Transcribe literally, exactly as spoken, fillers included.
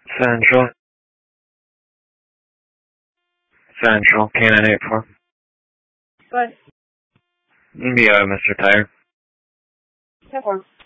Central. Central, Cannon eight four. Good. B O, Mister Tire. ten four.